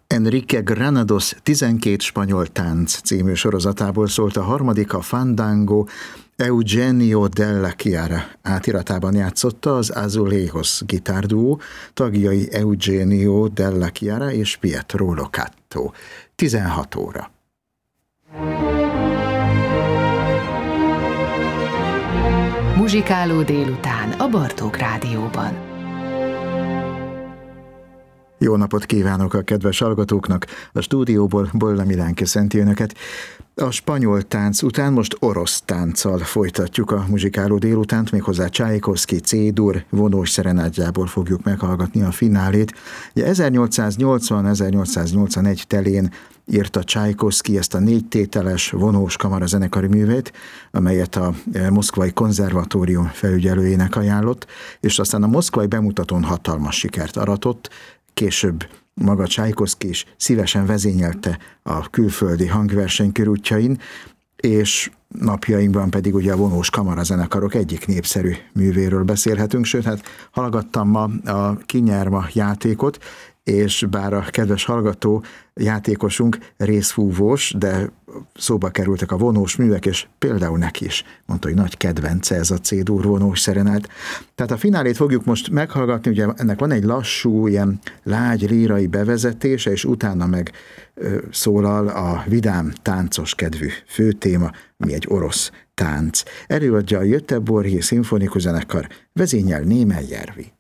Enrique Granados 12 spanyol tánc című sorozatából szólt a harmadik, a Fandango. Eugenio Della Chiara átiratában játszotta az Azulejos gitárduó, tagjai Eugenio Della Chiara és Pietro Locato. 16 óra. Muzsikáló délután a Bartók Rádióban. Jó napot kívánok a kedves hallgatóknak! A stúdióból Bolla Milán köszenti önöket. A spanyol tánc után most orosz tánccal folytatjuk a muzsikáló délutánt, méghozzá Csajkovszky C-dur vonós szerenádjából fogjuk meghallgatni a finálét. 1880-1881 telén írta Csajkovszky ezt a 4 tételes vonós kamarazenekari művét, amelyet a Moszkvai Konzervatórium felügyelőjének ajánlott, és aztán a moszkvai bemutatón hatalmas sikert aratott. Később maga Csajkovszky is szívesen vezényelte a külföldi hangverseny körútjain, és napjainkban pedig ugye a vonós kamarazenekarok egyik népszerű művéről beszélhetünk, sőt, hát hallgattam ma a Kinyerma játékot, és bár a kedves hallgató játékosunk részfúvós, de szóba kerültek a vonós művek, és például neki is mondta, hogy nagy kedvence ez a C-dur vonós szerenád. Tehát a finálét fogjuk most meghallgatni, ugye ennek van egy lassú, ilyen lágy lírai bevezetése, és utána meg szólal a vidám, táncos kedvű főtéma, ami egy orosz tánc. Előadja a Göteborgi Szimfonikus Zenekar, vezényel Németh Järvi.